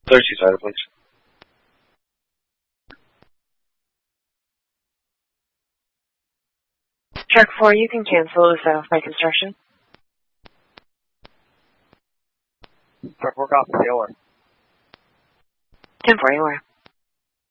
32-sided, please. Truck 4, you can cancel the set off by construction. Truck 4, copy. Stay aware. 10-4, you are.